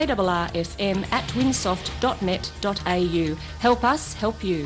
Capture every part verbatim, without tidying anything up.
R R S M at winsoft dot net dot a u. Help us help you.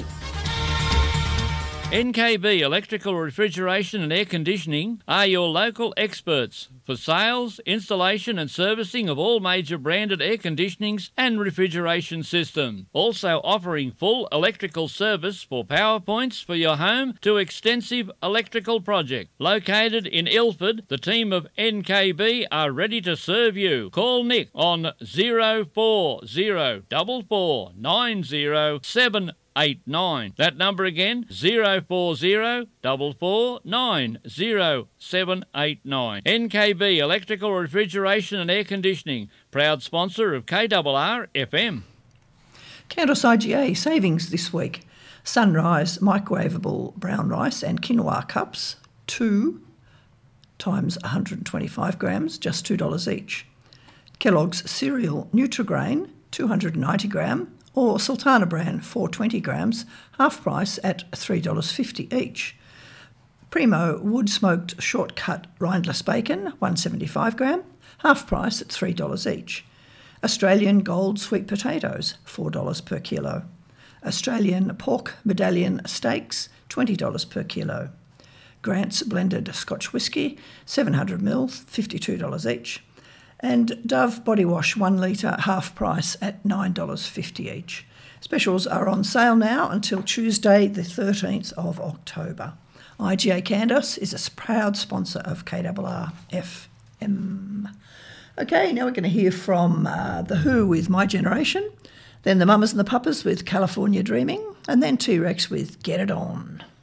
N K B Electrical Refrigeration and Air Conditioning are your local experts for sales, installation and servicing of all major branded air conditionings and refrigeration systems. Also offering full electrical service for power points for your home to extensive electrical project. Located in Ilford, the team of N K B are ready to serve you. Call Nick on zero four zero four four nine zero seven eight nine. That number again, zero four zero four four nine zero seven eight nine. N K B Electrical Refrigeration and Air Conditioning, proud sponsor of K R R F M. Cantos I G A savings this week. Sunrise microwavable brown rice and quinoa cups, two times one hundred twenty-five grams, just two dollars each. Kellogg's cereal Nutrigrain, two hundred ninety gram, or Sultana brand, four hundred twenty grams, half price at three dollars fifty each. Primo wood-smoked short-cut rindless bacon, one hundred seventy-five gram, half price at three dollars each. Australian gold sweet potatoes, four dollars per kilo. Australian pork medallion steaks, twenty dollars per kilo. Grant's blended Scotch whisky, seven hundred milliliters, fifty-two dollars each. And Dove body wash one litre, half price at nine dollars fifty each. Specials are on sale now until Tuesday the thirteenth of October. I G A Candos is a proud sponsor of K R R F M. Okay, now we're going to hear from uh, The Who with My Generation, then the Mamas and the Papas with California Dreaming, and then T-Rex with Get It On.